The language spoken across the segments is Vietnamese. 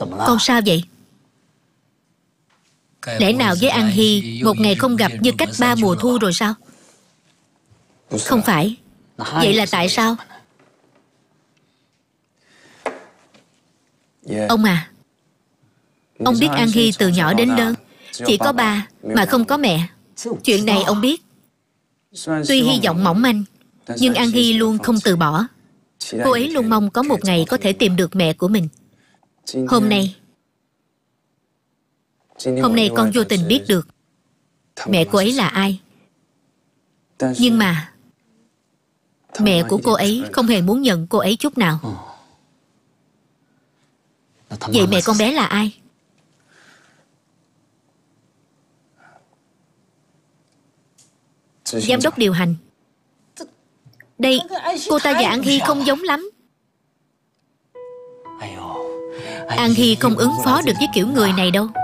Con sao vậy? Lẽ nào với An Hy một ngày không gặp như cách 3 mùa thu rồi sao? Không phải. Vậy là tại sao? Ông à, ông biết An Hy từ nhỏ đến lớn chỉ có ba mà không có mẹ. Chuyện này ông biết. Tuy hy vọng mỏng manh, nhưng An Hy luôn không từ bỏ. Cô ấy luôn mong có một ngày có thể tìm được mẹ của mình. Hôm nay con vô tình biết được mẹ cô ấy là ai. Nhưng mà mẹ của cô ấy không hề muốn nhận cô ấy chút nào. Vậy mẹ con bé là ai? Giám đốc điều hành. Đây, cô ta và An Hy không giống lắm. An Hy không ứng phó được với kiểu người này đâu.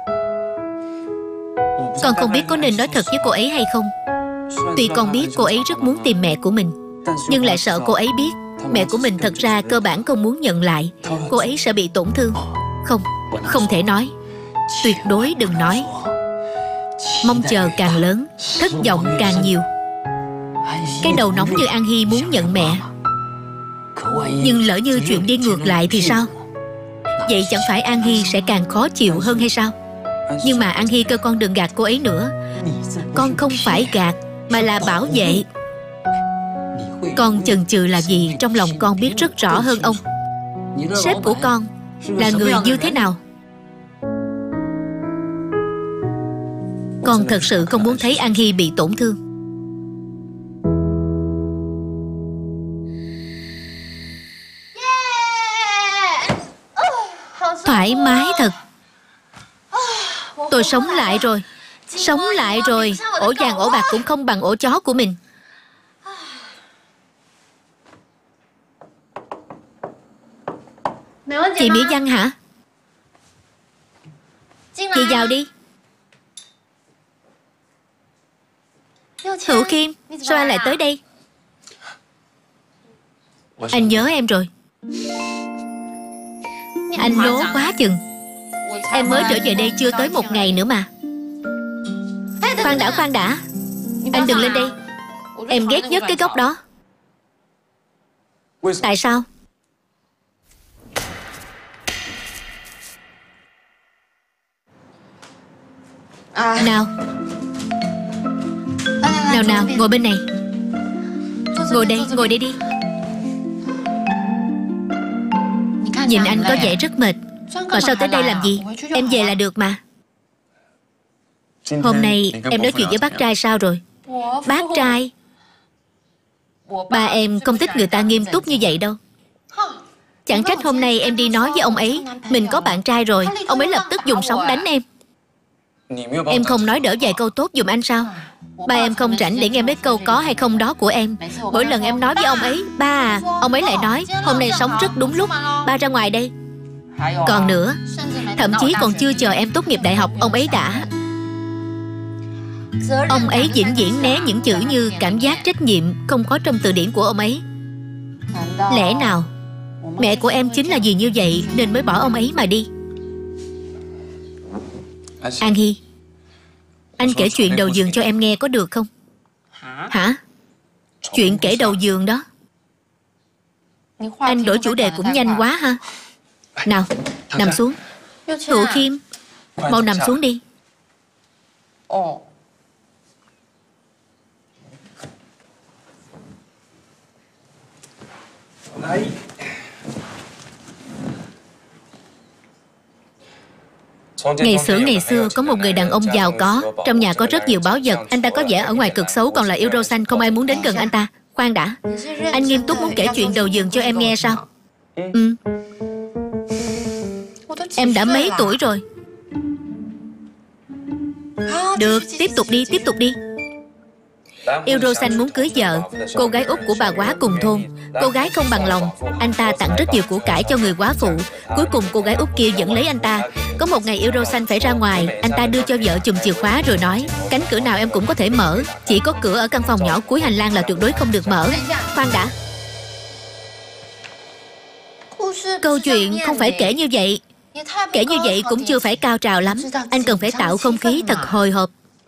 Con không biết có nên nói thật với cô ấy hay không. Tuy con biết cô ấy rất muốn tìm mẹ của mình, nhưng lại sợ cô ấy biết mẹ của mình thật ra cơ bản không muốn nhận lại. Cô ấy sẽ bị tổn thương. Không thể nói. Tuyệt đối đừng nói. Mong chờ càng lớn, thất vọng càng nhiều. Cái đầu nóng như An Hy muốn nhận mẹ, nhưng lỡ như chuyện đi ngược lại thì sao? Vậy chẳng phải An Hy sẽ càng khó chịu hơn hay sao? Nhưng mà An Hy kêu con đừng gạt cô ấy nữa. Con không phải gạt, mà là bảo vệ. Con chần chừ là gì trong lòng con biết rất rõ hơn ông. Sếp của con là người như thế nào? Con thật sự không muốn thấy An Hy bị tổn thương. Thoải mái thật. Tôi sống lại rồi. Sống lại rồi. Ổ vàng ổ bạc cũng không bằng ổ chó của mình. Chị Mỹ Văn hả? Chị vào đi. Hữu Khiêm, sao anh lại tới đây? Anh nhớ em rồi. Anh lố quá chừng. Em mới trở về đây chưa tới 1 ngày nữa mà. Khoan đã. Anh đừng lên đây. Em ghét nhất cái góc đó. Tại sao? Nào, ngồi bên này. Ngồi đây đi. Nhìn anh có vẻ rất mệt. Mà sao tới đây làm gì? Em về là được mà. Hôm nay em nói chuyện với bác trai sao rồi? Bác trai? Ba em không thích người ta nghiêm túc như vậy đâu. Chẳng trách hôm nay em đi nói với ông ấy mình có bạn trai rồi, ông ấy lập tức dùng sóng đánh em. Em không nói đỡ vài câu tốt giùm anh sao? Ba em không rảnh để nghe mấy câu có hay không đó của em. Mỗi lần em nói với ông ấy ba à, ông ấy lại nói hôm nay sống rất đúng lúc, ba ra ngoài đây. Còn nữa, thậm chí còn chưa chờ em tốt nghiệp đại học, ông ấy đã... Ông ấy vĩnh viễn né những chữ như cảm giác trách nhiệm không có trong từ điển của ông ấy. Lẽ nào mẹ của em chính là vì như vậy nên mới bỏ ông ấy mà đi? An Hy, anh kể chuyện đầu giường cho em nghe có được không? Hả? Chuyện kể đầu giường đó. Anh đổi chủ đề cũng nhanh quá ha. Nào, nằm xuống. Hữu Khiêm, mau nằm xuống đi. Ngày xưa có một người đàn ông giàu có. Trong nhà có rất nhiều báu vật. Anh ta có vẻ ở ngoài cực xấu, còn là yêu râu xanh, không ai muốn đến gần anh ta. Khoan đã, anh nghiêm túc muốn kể chuyện đầu giường cho em nghe sao? Em đã mấy tuổi rồi? Được, tiếp tục đi. Yêu râu xanh muốn cưới vợ, cô gái út của bà quá cùng thôn. Cô gái không bằng lòng, anh ta tặng rất nhiều của cải cho người quá phụ. Cuối cùng cô gái út kia vẫn lấy anh ta. Có một ngày yêu râu xanh phải ra ngoài, anh ta đưa cho vợ chùm chìa khóa rồi nói cánh cửa nào em cũng có thể mở, chỉ có cửa ở căn phòng nhỏ cuối hành lang là tuyệt đối không được mở. Khoan đã, câu chuyện không phải kể như vậy. Kể như vậy cũng chưa phải cao trào lắm. Anh cần phải tạo không khí thật hồi hộp.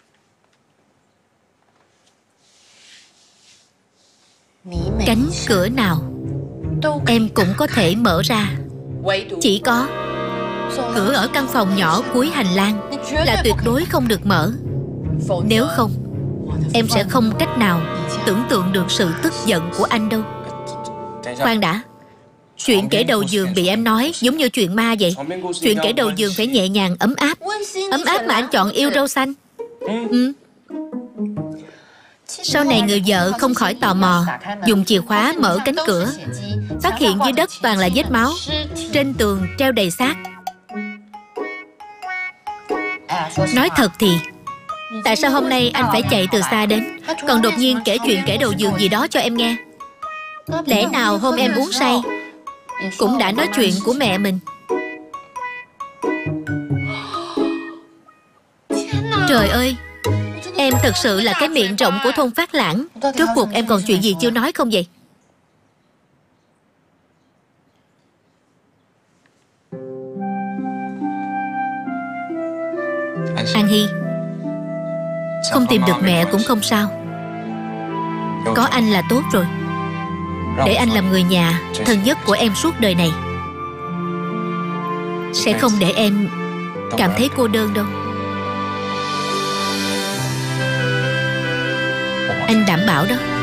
Cánh cửa nào em cũng có thể mở ra, chỉ có cửa ở căn phòng nhỏ cuối hành lang là tuyệt đối không được mở. Nếu không, em sẽ không cách nào tưởng tượng được sự tức giận của anh đâu. Khoan đã. Chuyện kể đầu giường bị em nói giống như chuyện ma vậy. Chuyện kể đầu giường phải nhẹ nhàng, ấm áp. Ấm áp mà anh chọn yêu râu xanh. Sau này người vợ không khỏi tò mò, dùng chìa khóa mở cánh cửa, phát hiện dưới đất toàn là vết máu, trên tường treo đầy xác. Nói thật thì, tại sao hôm nay anh phải chạy từ xa đến, còn đột nhiên kể chuyện kể đầu giường gì đó cho em nghe? Lẽ nào hôm em uống say cũng đã nói chuyện của mẹ mình? Trời ơi, em thật sự là cái miệng rộng của thôn Phát Lãng. Rốt cuộc em còn chuyện gì chưa nói không vậy? An Hy, không tìm được mẹ cũng không sao. Có anh là tốt rồi. Để anh làm người nhà thân nhất của em suốt đời này. Sẽ không để em cảm thấy cô đơn đâu. Anh đảm bảo đó.